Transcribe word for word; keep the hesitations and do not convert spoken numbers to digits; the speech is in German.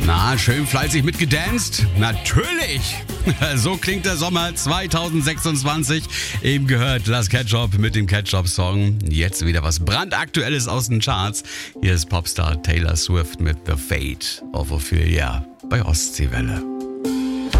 Na, schön fleißig mitgedanced? Natürlich! So klingt der Sommer zwanzig sechsundzwanzig. Eben gehört Las Ketchup mit dem Ketchup-Song. Jetzt wieder was brandaktuelles aus den Charts. Hier ist Popstar Taylor Swift mit The Fate of Ophelia bei Ostseewelle.